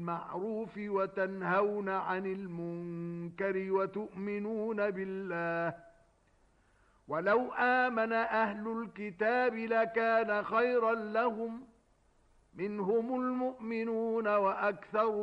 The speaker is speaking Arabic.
بالمعروف وتنهون عن المنكر وتؤمنون بالله ولو آمن أهل الكتاب لكان خيرا لهم منهم المؤمنون وأكثر